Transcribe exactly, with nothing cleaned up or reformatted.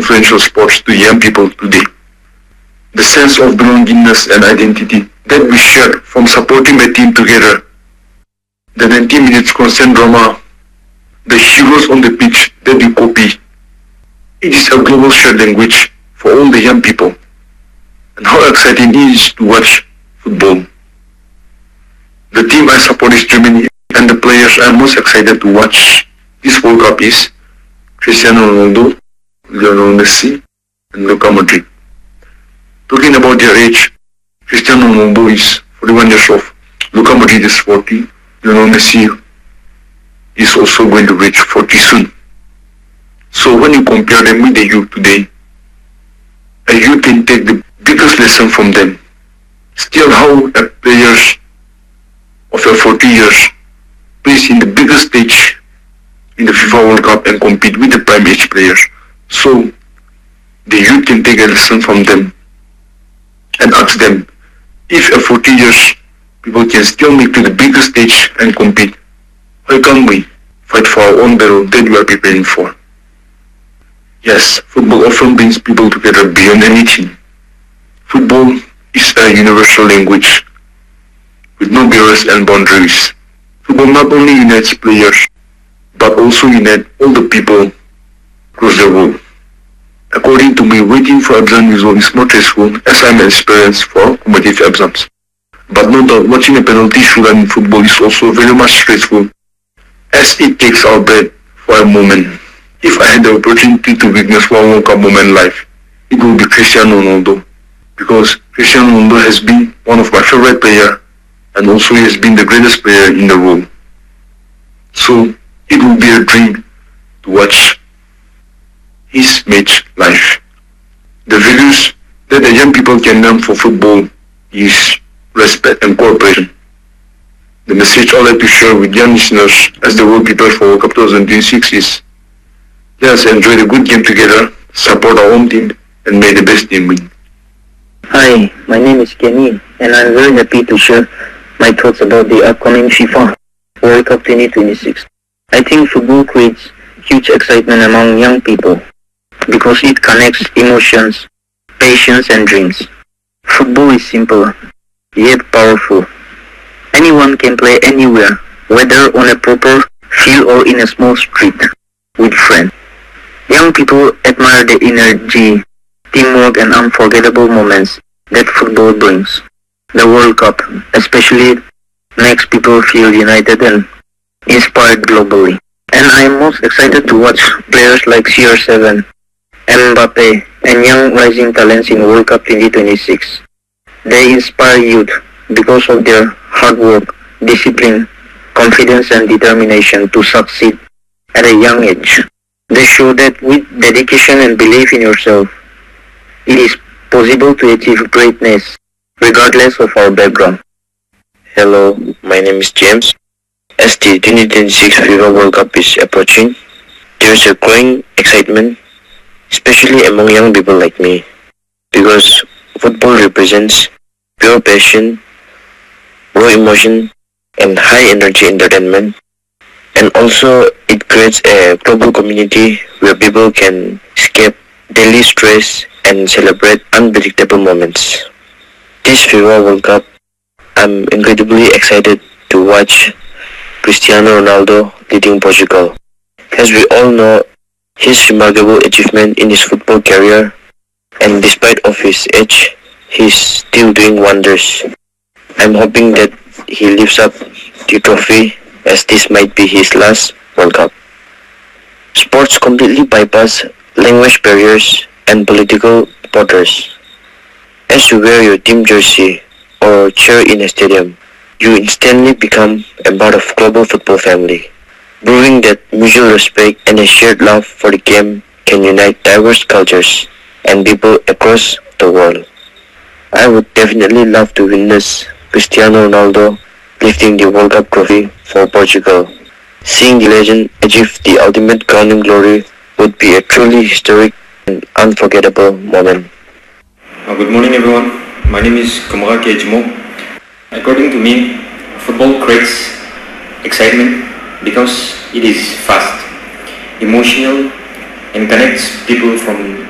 influential sports to young people today. The sense of belongingness and identity that we share from supporting a team together. The ninety minutes constant drama, the heroes on the pitch that we copy. It is a global shared language for all the young people. And how exciting it is to watch football. The team I support is Germany, and the players I'm most excited to watch this World Cup is Cristiano Ronaldo, Lionel Messi, and Luka Modric. Talking about their age, Cristiano Ronaldo is forty-one years old, Luka Modric is forty, Lionel Messi is also going to reach forty soon. So when you compare them with the youth today, a youth can take the biggest lesson from them. Still, how a players of a forty years plays in the biggest stage in the FIFA World Cup and compete with the prime age players. So the youth can take a lesson from them and ask them, if at forty years people can still make to the biggest stage and compete, why can't we fight for our own battle that we are preparing for? Yes, football often brings people together beyond anything. Football is a universal language with no barriers and boundaries. Football not only unites players, but also unites all the people across the world. According to me, waiting for exam result is more stressful as I'm experienced for competitive exams. But no doubt, watching a penalty shootout in football is also very much stressful, as it takes our breath for a moment. If I had the opportunity to witness one World Cup moment live, it would be Cristiano Ronaldo, because Cristiano Ronaldo has been one of my favorite players, and also he has been the greatest player in the world. So it would be a dream to watch his match live. The values that the young people can learn from football is respect and cooperation. The message I'd like to share with young listeners as the world prepares for World Cup twenty twenty-six is, let us enjoy the good game together, support our home team, and may the best team win. Hi, my name is Kenny, and I'm very happy to share my thoughts about the upcoming FIFA World Cup twenty twenty-six. I think football creates huge excitement among young people because it connects emotions, passions, and dreams. Football is simple, yet powerful. Anyone can play anywhere, whether on a proper field or in a small street with friends. Young people admire the energy, teamwork, and unforgettable moments that football brings. The World Cup especially makes people feel united and inspired globally. And I am most excited to watch players like C R seven, Mbappe, and young rising talents in World Cup twenty twenty-six. They inspire youth because of their hard work, discipline, confidence, and determination to succeed at a young age. They show that with dedication and belief in yourself, it is possible to achieve greatness regardless of our background. Hello, my name is James. As the twenty twenty-six FIFA World Cup is approaching, there is a growing excitement, especially among young people like me, because football represents pure passion, raw emotion, and high energy entertainment. And also, it creates a global community where people can escape daily stress and celebrate unpredictable moments. This FIFA World Cup, I'm incredibly excited to watch Cristiano Ronaldo leading Portugal. As we all know, his remarkable achievement in his football career, and despite of his age, he's still doing wonders. I'm hoping that he lifts up the trophy, as this might be his last World Cup. Sports completely bypass language barriers and political borders. As you wear your team jersey or cheer in a stadium, you instantly become a part of global football family. Proving that mutual respect and a shared love for the game can unite diverse cultures and people across the world. I would definitely love to witness Cristiano Ronaldo lifting the World Cup trophy for Portugal. Seeing the legend achieve the ultimate crowning glory would be a truly historic and unforgettable moment. Uh, good morning everyone, my name is Kamara Kejimo. According to me, football creates excitement because it is fast, emotional, and connects people from